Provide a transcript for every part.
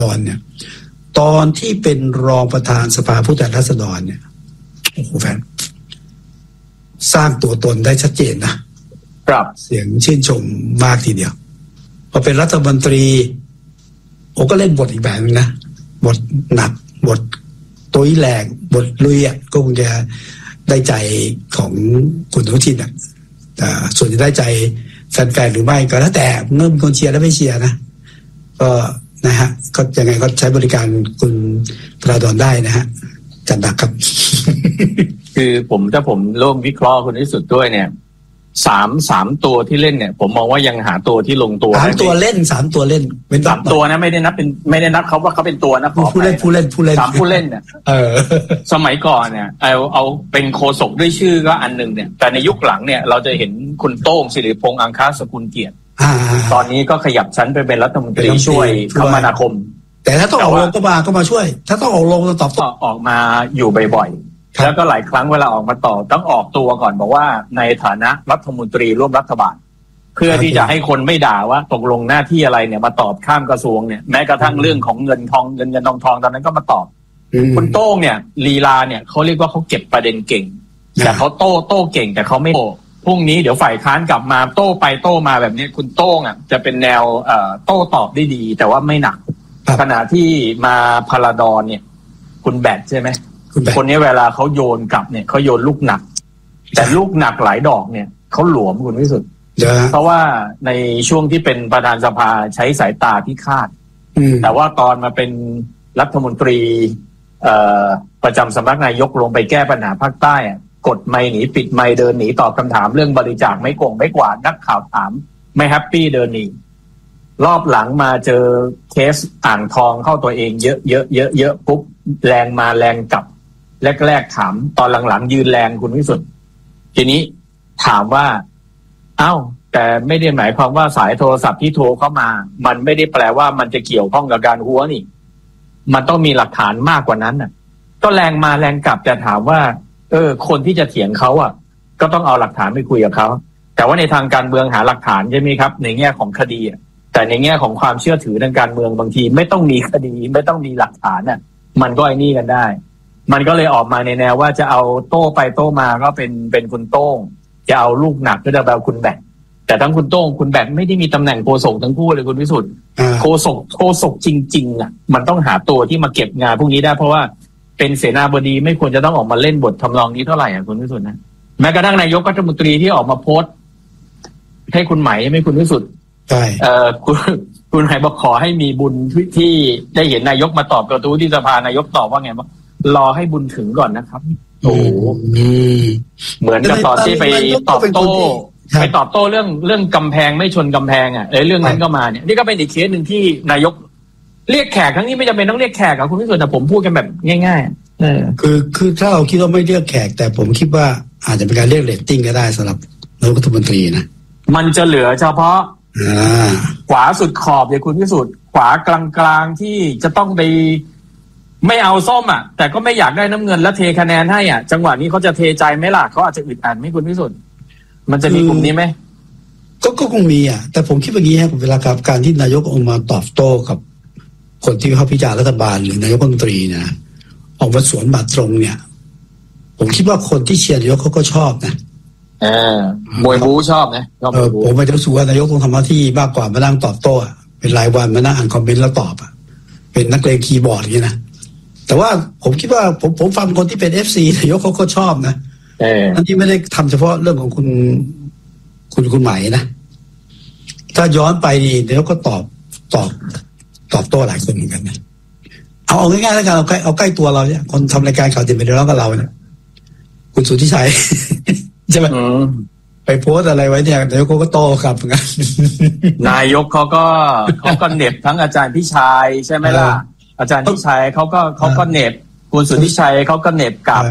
ดรเนี่ยตอนที่เป็นรองประธานสภาผู้แทนราษฎรเนี่ยโอ้โหแฟนสร้างตัวตนได้ชัดเจนนะครับเสียงชื่นชมมากทีเดียวพอเป็นรัฐมนตรีโอ้ก็เล่นบทอีกแบบนึงนะบทหนักบทตัวแรงบทลุยก็คงจะได้ใจของคุณอนุทินแต่ส่วนจะได้ใจแฟนๆหรือไม่ก็แล้วแต่เมื่อมีคนเชียร์และไม่เชียร์นะก็นะฮะก็ยังไงก็ใช้บริการคุณพระดอนได้นะฮะจัดหนักครับคือถ้าผมร่วมวิเคราะห์คุณที่สุดด้วยเนี่ยสามตัวที่เล่นเนี่ยผมมองว่ายังหาตัวที่ลงตัว 3 ตัวเล่นเป็น3ตัวนะไม่ได้นับเขาว่าเขาเป็นตัวนะผู้เล่น3ผู้เล่นเนี่ยสมัยก่อนเนี่ยเอาเป็นโฆษกด้วยชื่อก็อันนึงเนี่ยแต่ในยุคหลังเนี่ยเราจะเห็นคุณโต้งสิริพงษ์อังคาสกุลเกียรติตอนนี้ก็ขยับชั้นไปเป็นรัฐมนตรีช่วยคมนาคมแต่ถ้าต้องออกลงก็มาช่วยถ้าต้องออกลงตอบออกมาอยู่บ่อยๆแล้วก็หลายครั้งเวลาออกมาตอบต้องออกตัวก่อนบอกว่าในฐานะรัฐมนตรีร่วมรัฐบาลเพื่อที่จะให้คนไม่ด่าว่าตกลงหน้าที่อะไรเนี่ยมาตอบข้ามกระทรวงเนี่ยแม้กระทั่งเรื่องของเงินทองตอนนั้นก็มาตอบคุณโต้งเนี่ยลีลาเนี่ยเขาเรียกว่าเขาเก็บประเด็นเก่งแต่เขาโต้เก่งแต่เขาไม่โต้พรุ่งนี้เดี๋ยวฝ่ายค้านกลับมาโต้ไปโต้มาแบบนี้คุณโต้งจะเป็นแนวโต้ตอบได้ดีแต่ว่าไม่หนักขณะที่มาพาราดอนเนี่ยคุณแบทใช่ไหมคนนี้เวลาเขาโยนกลับเนี่ยเขาโยนลูกหนักแต่ลูกหนักหลายดอกเนี่ยเขาหลวมคุณวิสุทธิ์เพราะว่าในช่วงที่เป็นประธานสภาใช้สายตาที่คาดแต่ว่าตอนมาเป็นรัฐมนตรีประจำสำนักนายกลงไปแก้ปัญหาภาคใต้กดไมค์หนีปิดไมค์เดินหนีตอบคำถามเรื่องบริจาคไม่กวาดนักข่าวถามไม่แฮปปี้เดินหนีรอบหลังมาเจอเคสอ่างทองเข้าตัวเองเยอะปุ๊บแรงมาแรงกลับแรกถามตอนหลังๆยืนแรงคุณวิสุทธิ์ทีนี้ถามว่าแต่ไม่ได้หมายความว่าสายโทรศัพท์ที่โทรเข้ามามันไม่ได้แปลว่ามันจะเกี่ยวข้องกับการหัวนี่มันต้องมีหลักฐานมากกว่านั้นก็แรงมาแรงกลับแต่ถามว่าคนที่จะเถียงเขาก็ต้องเอาหลักฐานไปคุยกับเขาแต่ว่าในทางการเมืองหาหลักฐานใช่ไหมครับในแง่ของคดีแต่ในแง่ของความเชื่อถือทางการเมืองบางทีไม่ต้องมีคดีไม่ต้องมีหลักฐานมันก็ไอ้นี่กันได้มันก็เลยออกมาในแนวว่าจะเอาโต้ไปโต้มาก็เป็นคุณโต้งจะเอาลูกหนักก็จะเอาคุณแบกแต่ทั้งคุณโต้งคุณแบกไม่ได้มีตำแหน่งโฆษกทั้งคู่เลยคุณวิสุทธิ์โฆษกจริงๆมันต้องหาตัวที่มาเก็บงานพวกนี้ได้เพราะว่าเป็นเสนาบดีไม่ควรจะต้องออกมาเล่นบททำนองนี้เท่าไหร่คุณวิสุทธิ์นะแม้กระทั่งนายกรัฐมนตรีที่ออกมาโพสต์ให้คุณไหมไม่คุณวิสุทธิ์ใช่คุณไหบอกขอให้มีบุญที่ได้เห็นนายกมาตอบกระทู้ที่สภานายกตอบว่าไงว่ารอให้บุญถึงก่อนนะครับโอ้เหมือนกับตอนที่ไปตอบโต้เรื่องกำแพงไม่ชนกำแพงเรื่องนั้นก็มาเนี่ยนี่ก็เป็นอีกเคสหนึ่งที่นายกเรียกแขกครั้งนี้ไม่จำเป็นต้องเรียกแขกคุณพิสุทธิ์แต่ผมพูดกันแบบง่ายๆคือถ้าเราคิดว่าไม่เรียกแขกแต่ผมคิดว่าอาจจะเป็นการเรียกเรตติ้งก็ได้สำหรับนายกรัฐมนตรีนะมันจะเหลือเฉพาะขวาสุดขอบอย่างคุณพิสุทธิ์ขวากลางๆที่จะต้องไปไม่เอาส้มแต่ก็ไม่อยากได้น้ำเงินแล้วเทคะแนนให้จังหวะนี้เขาจะเทใจไหมล่ะเขาอาจจะอึดอัดไหมคุณพิสุทธิ์มันจะมีกลุ่มนี้ไหมก็คงมีแต่ผมคิดว่างี้ครับเวลากับการที่นายกออกมาตอบโต้กับคนที่เขาพิจารณารัฐบาลหรือนายกรัฐมนตรีนะออกมาสวนบาดตรงเนี่ยผมคิดว่าคนที่เชียร์นายกเขาก็ชอบนะมวยบู๊ชอบนะผมไม่ได้รู้สึกว่านายกคงทำหน้าที่มากกว่ามานั่งตอบโต้เป็นรายวันมานั่งอ่านคอมเมนต์แล้วตอบเป็นนักเลงคีย์บอร์ดอย่างนี้นะแต่ว่าผมคิดว่าผมฟังคนที่เป็น FC นายกเขาก็ชอบนะอันที่ไม่ได้ทำเฉพาะเรื่องของคุณไหมนะถ้าย้อนไปนี่นายกก็ตอบโต้หลายคนเหมือนกันนะเอาง่ายๆแล้วกันเอาใกล้ตัวเราเนี่ยคนทำรายการข่าวเด่นไปแล้วกับเราเนี่ยคุณสุทธิชัยใช่ไหมไปโพสอะไรไว้เนี่ยนายกก็โต้กลับเหมือนกันนายกเขาก็เหน็บทั้งอาจารย์พิชัยใช่ไหมล่ะอาจารย์พิชัยเขาก็เหน็บคุณสุทธิชัยเขาก็เหน็บกลับ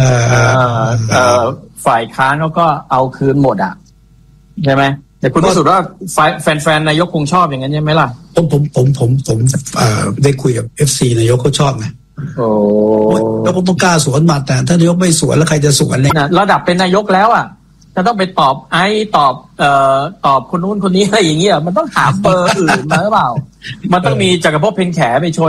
ฝ่ายค้านเขาก็เอาคืนหมดใช่ไหมแต่คุณรู้สึกว่าแฟนๆนายกคงชอบอย่างนั้นใช่ไหมล่ะผมได้คุยกับ FC นายกเขาชอบไงแล้วผมต้องกล้าสวนหมัดถ้านายกไม่สวนแล้วใครจะสวนเลยระดับเป็นนายกแล้วจะต้องไปตอบตอบคนนู้นคนนี้อะไรอย่างเงี้ยมันต้องหาเบอร์อื่นมาหรือเปล่ามันต้องมีจักรภพเพ็ญแขไปชน